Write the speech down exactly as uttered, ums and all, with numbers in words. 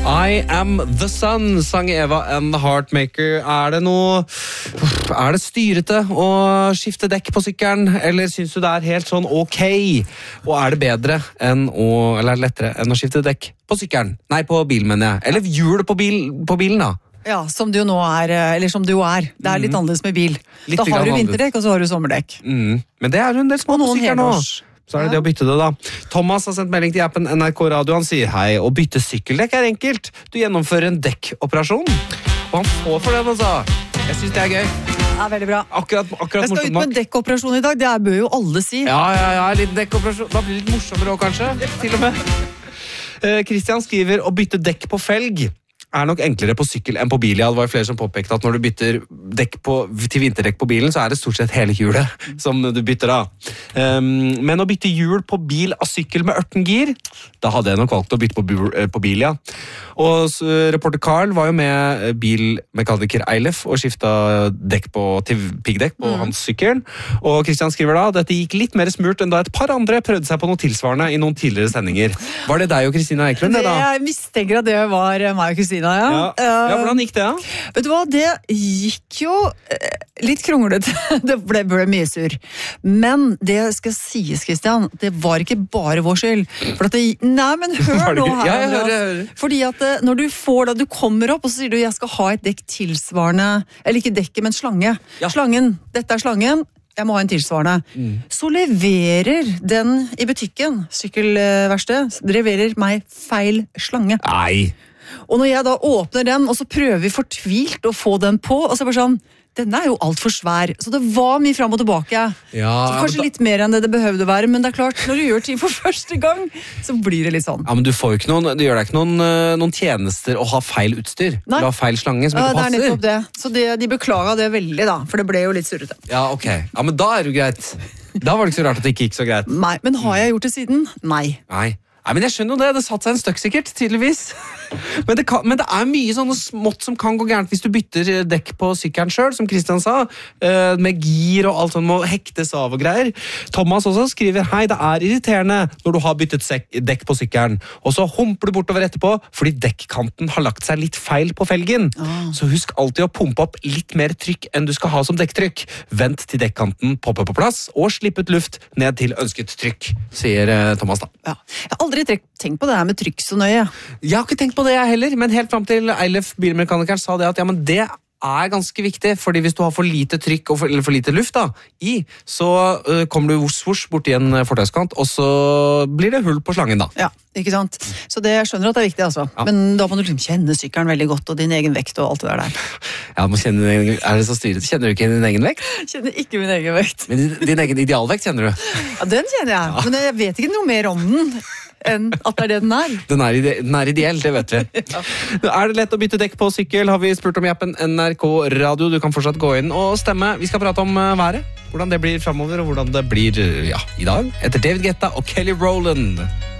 I am the sun, sang Eva and the Heartmaker. Er det noe... Er det styrete å skifte dekk på sykkelen, eller synes du det er helt sånn ok? Og er det bedre enn å... Eller er det lettere enn å skifte dekk på sykkelen? Nei, på bilen, mener jeg. Eller hjul på, bil, på bilen, da. Ja, som det jo nå er, eller som det jo er. Det er litt mm. annerledes med bil. Litt da har du vinterdekk, og så har du sommerdekk. Mm. Men det er jo en del små på sykkelen nå. Så er det ja. det å bytte det da. Thomas har sendt melding til appen N R K Radio. Han sier hei, å bytte sykkeldekk er enkelt. Du gjennomfører en dekkoperasjon. Og han får for den, altså. Jeg synes det er gøy. Det er veldig bra. Akkurat, akkurat jeg skal ut på en dekkoperasjon i dag, det bør jo alle si. Ja, ja, ja, en liten dekkoperasjon. Da blir det litt morsommere også, kanskje. Til og med. Uh, Christian skriver å bytte dekk på felg er nok enklere på sykkel enn på bil. Ja, det var flere som påpekte at når du bytter dekk på, til vinterdekk på bilen, så er det stort sett hele hjulet som du bytter av. Um, men å bytte hjul på bil av sykkel med ørten gir, da hadde jeg nok valgt å bytte på, på bil, ja. Og så, reporter Carl var jo med bilmekaniker Eilef og skiftet dekk på, til piggdekk på mm. hans sykkel. Og Christian skriver da, dette gikk litt mer smurt enn da et par andre prøvde seg på noe tilsvarende i noen tidligere sendinger. Var det deg og Kristina Eklund, det da? Jeg mistenker at det var meg og Kristina. Ja. Ja. ja, hvordan gikk det da? Ja? Vet du hva, det gikk jo litt kronglete. Det ble, ble mye sur. Men det skal sies, Kristian, det var ikke bare vår skyld. For at det, nei, men hør nå her. Ja, jeg hører, jeg hører. Fordi at når du får da, du kommer opp og så sier du, jeg skal ha et dekk tilsvarende, eller ikke dekket, men slange. Ja. Slangen, dette er slangen. Jeg må ha en tilsvarende. Mm. Så leverer den i butikken, sykkelverksted, leverer meg feil slange. Nei. Og når jeg da åpner den, og så prøver vi fortvilt å få den på, og så er det bare sånn, denne er jo alt for svær. Så det var mye frem og tilbake. Ja, så kanskje da... litt mer enn det det behøvde være, men det er klart, når du gjør ting for første gang, så blir det litt sånn. Ja, men du får jo ikke noen, du gjør deg ikke noen, noen tjenester å ha feil utstyr. Nei. Du har feil slange som ikke ja, passer. Det er nettopp det. Så de, de beklaget det veldig da, for det ble jo litt surrete. Ja, ok. Ja, men da er det jo greit. Da var det ikke så rart at det ikke gikk så greit. Nei, men har jeg gjort det siden? Nei. Nei. Nei, men jeg skjønner jo det. Det satt seg en støkk sikkert, tydeligvis. Men det, kan, men det er mye sånne smått som kan gå gærent hvis du bytter dekk på sykkelen selv, som Christian sa, med gir og alt sånt må hektes av og greier. Thomas også skriver, hei, det er irriterende når du har byttet dekk på sykkelen, og så humper du bortover etterpå, fordi dekkkanten har lagt seg litt feil på felgen. Oh. Så husk alltid å pumpe opp litt mer trykk enn du skal ha som dekktrykk. Vent til dekkkanten popper på plass, og slipp ut luft ned til ønsket trykk, sier Thomas da. Ja, jeg har aldri tenkt på det her med trykk så nøye. Jeg har ikke tenkt på det jeg heller, men helt frem til Eilef, bilmekanikeren, sa det at ja, men det er ganske viktig, fordi hvis du har for lite trykk og for, eller for lite luft da, i, så uh, kommer du vors vors bort i en fortauskant, og så blir det hull på slangen da. Ja, ikke sant? Så det jeg skjønner at det er viktig altså. Ja. Men da må du liksom kjenne sykkelen veldig godt, og din egen vekt og alt det der. Ja, må kjenne, er det så styret? Kjenner du ikke din egen vekt? Kjenner ikke min egen vekt. Men din, din egen idealvekt kjenner du? Ja, den kjenner jeg, ja. Men jeg vet ikke noe mer om den. Enn at det er det den er. Den er, ide den er ideell, det vet vi. Ja. Er det lett å bytte dekk på sykkel, har vi spurt om i appen N R K Radio. Du kan fortsatt gå inn og stemme. Vi skal prate om uh, været, hvordan det blir fremover, og hvordan det blir uh, ja, i dag. Etter David Guetta og Kelly Rowland.